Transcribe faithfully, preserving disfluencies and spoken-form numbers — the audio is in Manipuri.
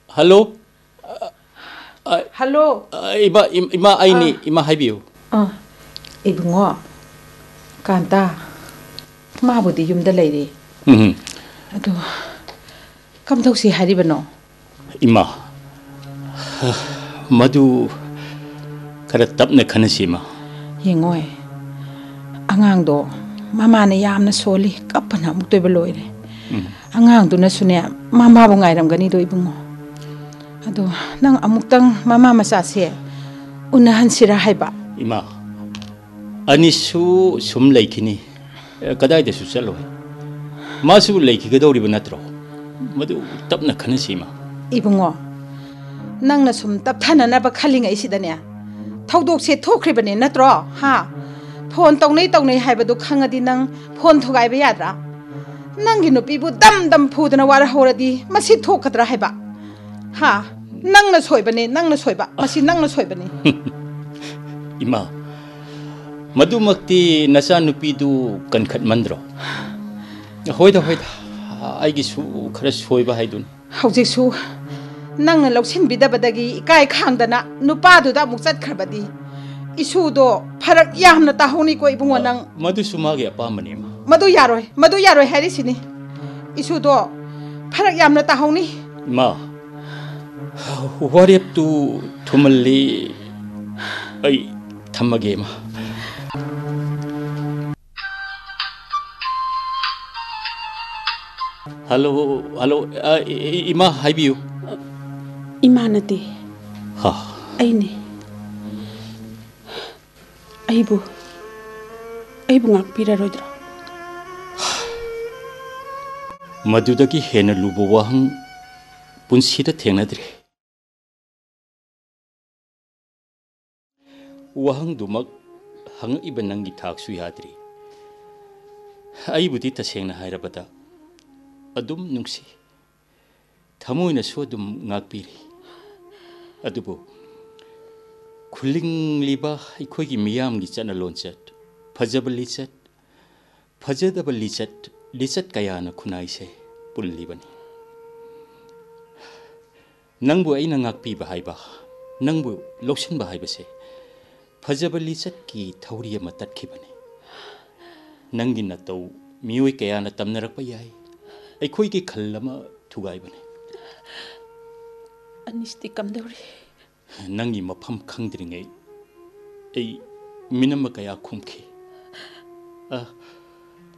Hello. Hello. Ima ima aini ima haibiu. Ah. Ibungo. Kanta. Ma budi yumda leiri. Mhm. Ado. Kam thau si haribano. Ima. Madu kara tapne khanasima. Yengoi. Angang do mama ne yamna soli kapana muktoy baloire. Angang do na sune mama bo ngairam gani do ibungo. Ado nang amuktang mama masase unahan sira haiba. Ima. Anisu sum laikini. Kadai de su chalo. Masu laiki gadori banatro. Madu tapna khanasima. Ibungo. Nang na sum tapthana na ba khalinga isidane. Thaudok se thokhribane natro ha. Phone tawnei tawnei haibadu khangadi nang phone thogai ba yadra. Nangi nupi bu dam dam phudana wara horadi masi thokadra haiba. Ha. Nang na soibane nang na soiba masi nang na soibane. Ima. Madu makti nasa nupi du kankhat mandro. Hoida hoida. Aigi su khara soiba haidun. Haujik su nang na loksin bidabadagi ikai khangdana nupa du da muk chat kharbadi. Isu do pharak yamna tahoni ko ibungo nang madu sumagi apamani ma. Madu yaroi madu yaroi hari sini. Isu do pharak yamna tahoni. Ma. Warep tu thumalli ai thamage ma. Hello hello ima haibiu. Ima nate. Ha. Aine. Aibu. Aibu ngakpira roidra. Madudagi hena lubo wahang punsida thengnadre. Wahang dumak hang iba nangi thaksu yadri. Aibudi tasengna hairabada adum nungsi. Thamoina su adum ngakpiri. Adubo Kuling liba ikogi miyam gi chana lonchat phajabal lichat phajadabal lichat lichat kayana khunai se pulli bani nangbu aina ngakpi ba haiba nangbu loksin ba haiba se phajabal lichat ki thauri ma tatki bani nangi na tau miyoi kayana tamnarak pa yai aikoi ki khallama thugai bani Anisti kamdori Nangi mafam khangdringai ai minama kaya khumki ah